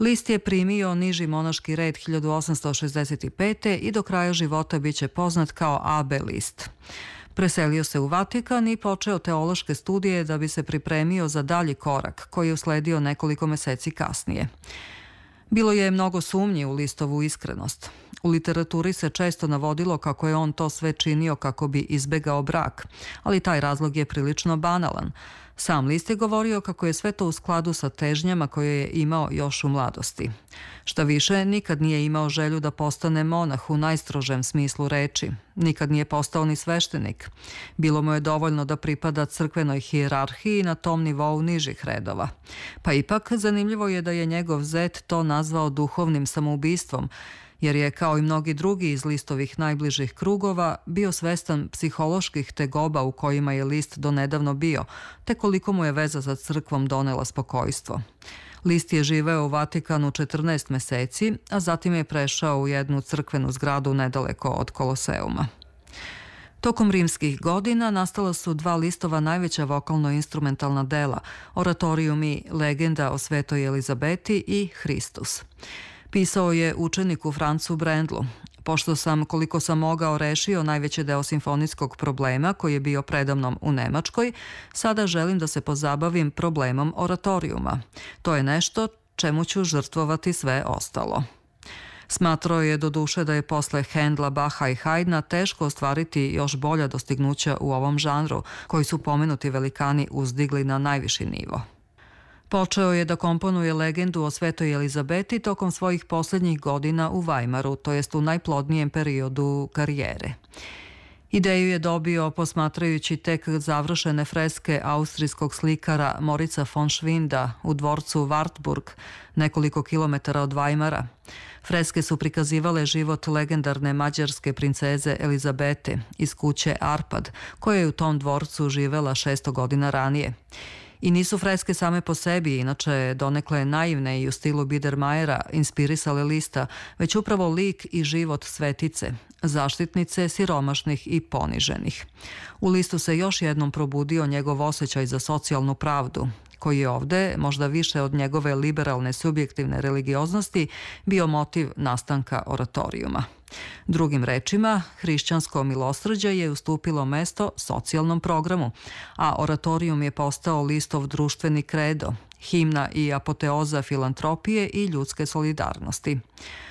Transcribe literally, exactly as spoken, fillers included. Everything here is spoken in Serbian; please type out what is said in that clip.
List je primio niži monaški red hiljadu osamsto šezdeset pete. i do kraja života biće poznat kao A B list. Preselio se u Vatikan i počeo teološke studije da bi se pripremio za dalji korak koji je usledio nekoliko meseci kasnije. Bilo je mnogo sumnji u Listovu iskrenost. U literaturi se često navodilo kako je on to sve činio kako bi izbegao brak, ali taj razlog je prilično banalan. Sam List je govorio kako je sve to u skladu sa težnjama koje je imao još u mladosti. Šta više, nikad nije imao želju da postane monah u najstrožem smislu reči. Nikad nije postao ni sveštenik. Bilo mu je dovoljno da pripada crkvenoj hijerarhiji na tom nivou nižih redova. Pa ipak, zanimljivo je da je njegov zet to nazvao duhovnim samoubistvom, jer je, kao i mnogi drugi iz Listovih najbližih krugova, bio svestan psiholoških tegoba u kojima je List donedavno bio, te koliko mu je veza za crkvom donela spokojstvo. List je živeo u Vatikanu četrnaest meseci, a zatim je prešao u jednu crkvenu zgradu nedaleko od Koloseuma. Tokom rimskih godina nastala su dva Listova najveća vokalno-instrumentalna dela, oratorijumi Legenda o svetoj Elizabeti i Hristus. Pisao je učeniku Francu Brendlu. Pošto sam, koliko sam mogao, rešio najveći deo simfonijskog problema koji je bio predamnom u Nemačkoj, sada želim da se pozabavim problemom oratorijuma. To je nešto čemu ću žrtvovati sve ostalo. Smatrao je do duše da je posle Hendla, Baha i Haydna teško ostvariti još bolja dostignuća u ovom žanru, koji su pomenuti velikani uzdigli na najviši nivo. Počeo je da komponuje legendu o svetoj Elizabeti tokom svojih posljednjih godina u Weimaru, to jest u najplodnijem periodu karijere. Ideju je dobio posmatrajući tek završene freske austrijskog slikara Morica von Schwinda u dvorcu Wartburg, nekoliko kilometara od Weimara. Freske su prikazivale život legendarne mađarske princeze Elizabete iz kuće Arpad, koja je u tom dvorcu živela šesto godina ranije. I nisu freske same po sebi, inače donekle naivne i u stilu Biedermajera, inspirisale Lista, već upravo lik i život svetice, zaštitnice siromašnih i poniženih. U Listu se još jednom probudio njegov osjećaj za socijalnu pravdu, koji je ovde, možda više od njegove liberalne subjektivne religioznosti, bio motiv nastanka oratorijuma. Drugim rečima, hrišćansko milosrđe je ustupilo mesto socijalnom programu, a oratorijum je postao Listov društveni kredo, himna i apoteoza filantropije i ljudske solidarnosti.